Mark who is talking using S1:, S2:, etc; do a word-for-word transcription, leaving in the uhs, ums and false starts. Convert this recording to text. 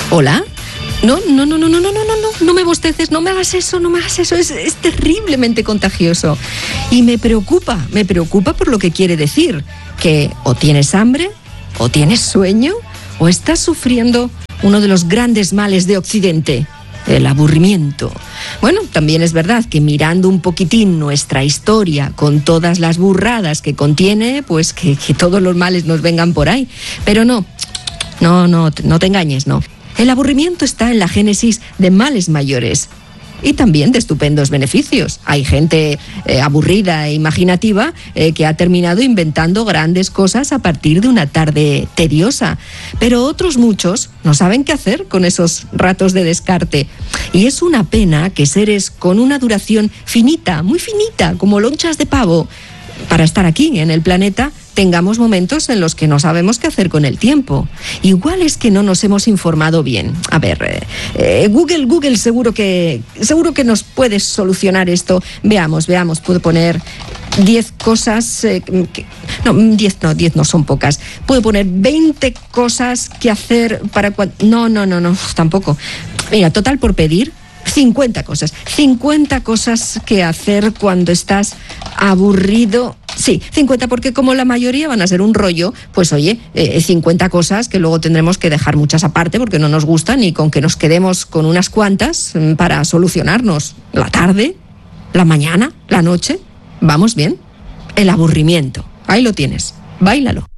S1: ¿Hola? No, no, no, no, no, no, no, no, no, no me bosteces, no me hagas eso, no me hagas eso, es, es terriblemente contagioso. Y me preocupa, me preocupa por lo que quiere decir, que o tienes hambre, o tienes sueño, o estás sufriendo uno de los grandes males de Occidente, el aburrimiento. Bueno, también es verdad que mirando un poquitín nuestra historia con todas las burradas que contiene, pues que, que todos los males nos vengan por ahí. Pero no, no, no, no te engañes, no. El aburrimiento está en la génesis de males mayores y también de estupendos beneficios. Hay gente eh, aburrida e imaginativa eh, que ha terminado inventando grandes cosas a partir de una tarde tediosa. Pero otros muchos no saben qué hacer con esos ratos de descarte. Y es una pena que seres con una duración finita, muy finita, como lonchas de pavo, para estar aquí en el planeta, tengamos momentos en los que no sabemos qué hacer con el tiempo. Igual es que no nos hemos informado bien. A ver, eh, eh, Google, Google seguro que, seguro que nos puedes solucionar esto. Veamos, veamos, puedo poner diez cosas, eh, que, no, diez no, diez no son pocas. Puedo poner veinte cosas que hacer para cuando... No, no, no, no, tampoco. Mira, total por pedir, cincuenta cosas. cincuenta cosas que hacer cuando estás aburrido. Sí, cincuenta, porque como la mayoría van a ser un rollo, pues oye, eh, cincuenta cosas que luego tendremos que dejar muchas aparte porque no nos gustan, y con que nos quedemos con unas cuantas para solucionarnos la tarde, la mañana, la noche, vamos bien. El aburrimiento, ahí lo tienes, báilalo.